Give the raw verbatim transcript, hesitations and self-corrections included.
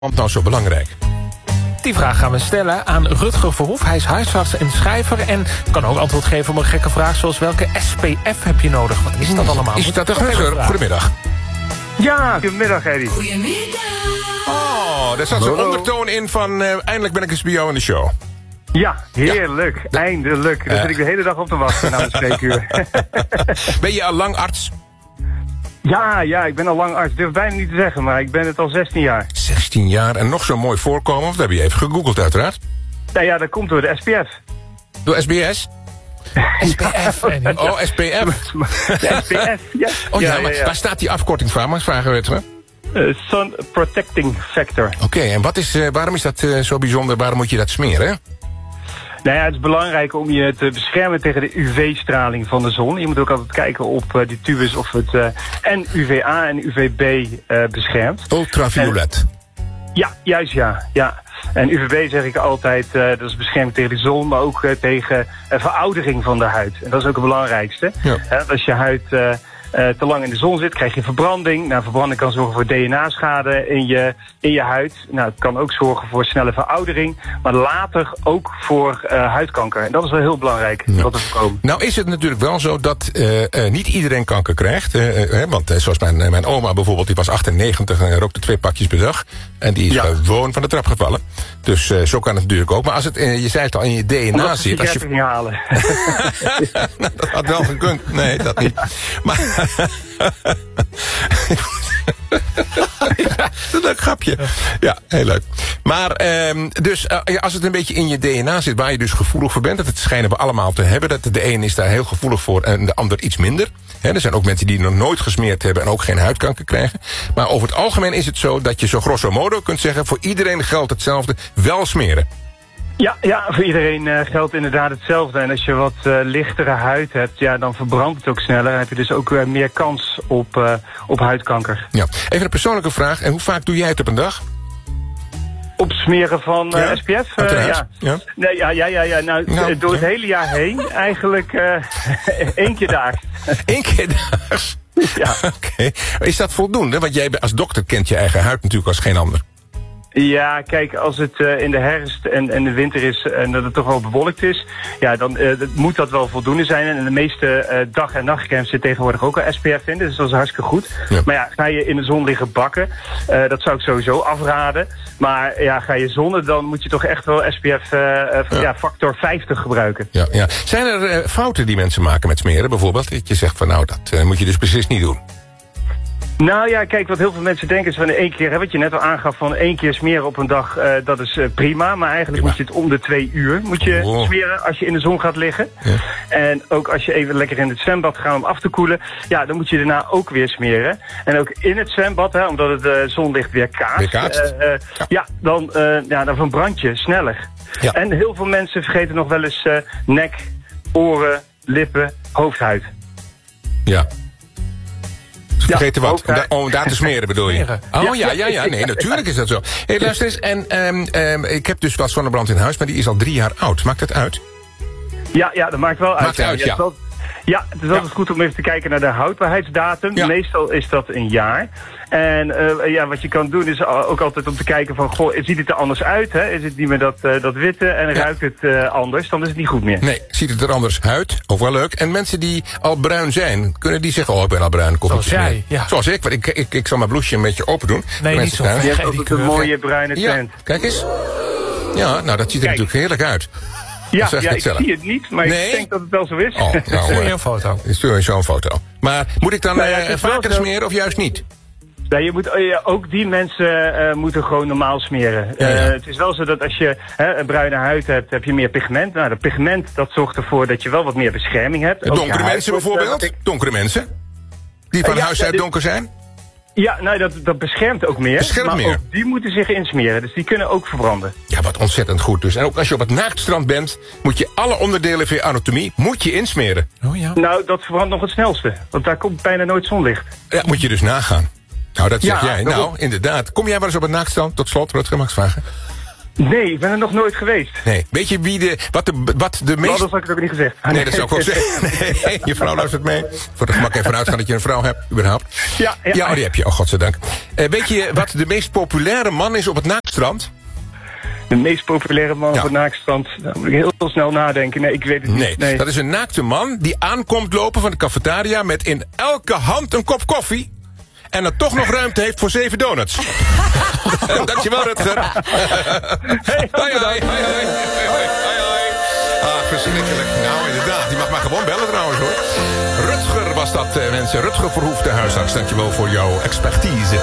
Want nou zo belangrijk? Die vraag gaan we stellen aan Rutger Verhoef. Hij is huisarts en schrijver en kan ook antwoord geven op een gekke vraag zoals welke S P F heb je nodig? Wat is dat allemaal? Is dat een Rutger? Goedemiddag. Ja, goedemiddag Eddie. Goedemiddag. Oh, daar zat zo'n ondertoon in van uh, eindelijk ben ik eens bij jou in de show. Ja, heerlijk. Ja. Eindelijk. Daar Ja. zit ik de hele dag op te wachten na de spreekuur. Ben je al lang arts? ja, ja, ik ben al lang arts. Ik durf bijna niet te zeggen, maar ik ben het al zestien jaar. zestien jaar en nog zo'n mooi voorkomen. Of dat heb je even gegoogeld uiteraard. Nou ja, dat komt door de S P F. Door S B S? S P F. En, Oh, S P F. De S P F, ja. Oh ja, ja, maar ja, ja. waar staat die afkorting van? Mag ik vragen, weet je? Uh, Sun Protecting Factor. Oké, en wat is, uh, waarom is dat uh, zo bijzonder? Waarom moet je dat smeren? Nou ja, het is belangrijk om je te beschermen tegen de U V-straling van de zon. Je moet ook altijd kijken op uh, die tubes of het uh, en U V A en U V B uh, beschermt. Ultraviolet. Ja, juist ja. ja. En U V B zeg ik altijd, uh, dat is bescherming tegen de zon, maar ook uh, tegen uh, veroudering van de huid. En dat is ook het belangrijkste. Ja. Uh, als je huid uh, uh, te lang in de zon zit, krijg je verbranding. Nou, verbranding kan zorgen voor D N A-schade in je, in je huid. Nou, het kan ook zorgen voor snelle veroudering, maar later ook voor uh, huidkanker. En dat is wel heel belangrijk, Ja. dat te voorkomen. Nou is het natuurlijk wel zo dat uh, uh, niet iedereen kanker krijgt. Uh, uh, want uh, zoals mijn, uh, mijn oma bijvoorbeeld, die was achtennegentig en rookte twee pakjes per dag. En die is Ja. gewoon van de trap gevallen. Dus uh, zo kan het natuurlijk ook. Maar als het, uh, je zei het al, in je D N A Omdat ze zit... Als je... sigaretten ging halen. nou, dat had wel gekund. Nee, dat niet. Maar... ja, dat is een leuk grapje. Ja, heel leuk. Maar um, dus uh, als het een beetje in je D N A zit, waar je dus gevoelig voor bent, dat het schijnen we allemaal te hebben, dat de een is daar heel gevoelig voor en de ander iets minder. He, er zijn ook mensen die nog nooit gesmeerd hebben en ook geen huidkanker krijgen. Maar over het algemeen is het zo dat je zo grosso modo kunt zeggen, voor iedereen geldt hetzelfde, wel smeren. Ja, ja, voor iedereen uh, geldt inderdaad hetzelfde. En als je wat uh, lichtere huid hebt, ja, dan verbrandt het ook sneller. Dan heb je dus ook uh, meer kans op, uh, op huidkanker. Ja. Even een persoonlijke vraag. En hoe vaak doe jij het op een dag? Opsmeren van uh, Ja, S P F? Uh, uiteraard. ja. Ja. Nee, ja, ja, ja, ja. Nou, Nou, door het ja. hele jaar heen eigenlijk uh, één keer daags. Eén keer daags? Ja. Oké. Okay. Is dat voldoende? Want jij als dokter kent je eigen huid natuurlijk als geen ander. Ja, kijk, als het uh, in de herfst en, en de winter is en dat het toch wel bewolkt is, ja, dan uh, dat moet dat wel voldoende zijn. En de meeste uh, dag- en nachtcremes zit tegenwoordig ook al S P F in, dus dat is hartstikke goed. Ja. Maar ja, ga je in de zon liggen bakken, uh, dat zou ik sowieso afraden. Maar ja, ga je zonnen, dan moet je toch echt wel S P F uh, uh, Ja. ja, factor vijftig gebruiken. Ja, ja. Zijn er uh, fouten die mensen maken met smeren bijvoorbeeld? Dat je zegt van nou, dat uh, moet je dus precies niet doen. Nou ja, kijk, wat heel veel mensen denken is van één keer, hè, wat je net al aangaf, van één keer smeren op een dag, uh, dat is uh, prima. Maar eigenlijk Prima. moet je het om de twee uur moet je Oh. smeren als je in de zon gaat liggen. Ja. En ook als je even lekker in het zwembad gaat om af te koelen, ja, dan moet je daarna ook weer smeren. En ook in het zwembad, hè, omdat het uh, zonlicht weer kaatst, Weerkaatst. uh, uh, Ja. ja, dan, uh, ja, dan verbrand je sneller. Ja. En heel veel mensen vergeten nog wel eens uh, nek, oren, lippen, hoofdhuid. Ja. Ze Ja, vergeten wat? ook, Om, hè. da- om daar te smeren bedoel je? Smeren. Oh ja, ja, ja. Nee, natuurlijk is dat zo. Hey, luister eens. En um, um, ik heb dus wel zonnebrand in huis, maar die is al drie jaar oud. Maakt dat uit? Ja, ja, dat maakt wel uit. Maakt uit, Je ja. hebt wel- Ja, het is altijd goed om even te kijken naar de houdbaarheidsdatum. Ja. Meestal is dat een jaar. En uh, ja, wat je kan doen is ook altijd om te kijken van, goh, ziet het er anders uit? Hè? Is het niet meer dat, uh, dat witte en Ja. ruikt het uh, anders? Dan is het niet goed meer. Nee, ziet het er anders uit? Ook wel leuk. En mensen die al bruin zijn, kunnen die zeggen, oh, ik ben al bruin. Kom Zoals iets meer. jij, ja. Zoals ik, want ik, ik, ik zal mijn blouseje een beetje open doen. Nee, Mensen niet zo thuis. ver. Je hebt Geen altijd die een kleur. mooie bruine Ja, tent. kijk eens. Ja, nou, dat ziet er Kijk. natuurlijk heerlijk uit. Ja, zeg je ja het ik zelf. zie het niet, maar Nee? ik denk dat het wel zo is. Oh, nou, Stuur je eh, een foto. ik stuur je zo'n foto. Maar moet ik dan Nou ja, eh, het is wel vaker zo. smeren of juist niet? Nee, je moet, uh, ja, ook die mensen uh, moeten gewoon normaal smeren. Ja, ja. Uh, het is wel zo dat als je hè, een bruine huid hebt, heb je meer pigment. Nou, dat pigment dat zorgt ervoor dat je wel wat meer bescherming hebt. Ook je Donkere huid mensen wordt, uh, bijvoorbeeld? wat ik- Donkere mensen? Die van Eh, ja, huis ja, uit dit- donker zijn? Ja, nou, dat, dat beschermt ook meer. Beschermt maar meer. ook die moeten zich insmeren, dus die kunnen ook verbranden. Ja, wat ontzettend goed dus. En ook als je op het naaktstrand bent, moet je alle onderdelen van je anatomie moet je insmeren. Oh ja. Nou, dat verbrandt nog het snelste, want daar komt bijna nooit zonlicht. Ja, moet je dus nagaan. Nou, dat zeg Ja, jij. dat Nou, wordt- inderdaad. Kom jij wel eens op het naaktstrand? Tot slot, Rutger, mag ik vragen? Nee, ik ben er nog nooit geweest. Nee. Weet je wie de, wat de, wat de meest... Oh, dat had ik het ook niet gezegd. Nee, dat zou ik ook zeggen. Nee, je vrouw luistert mee. Voor de gemak even uitgaan dat je een vrouw hebt, überhaupt. Ja, ja. Ja, oh, die heb je. Oh, godzijdank. Uh, weet je wat de meest populaire man is op het naaktstrand? De meest populaire man Ja. op het naaktstrand. Daar moet ik heel snel nadenken. Nee, ik weet het niet. Nee, Nee. dat is een naakte man die aankomt lopen van de cafetaria... met in elke hand een kop koffie... en er toch nog ruimte heeft voor zeven donuts. Dankjewel, Rutger. Hey, hoi, hoi, hoi, hoi, hoi, hoi, hoi. Ah, verschrikkelijk. Nou, inderdaad. Die mag maar gewoon bellen trouwens, hoor. Rutger was dat, mensen. Rutger Verhoef, de huisarts. Dankjewel voor jouw expertise.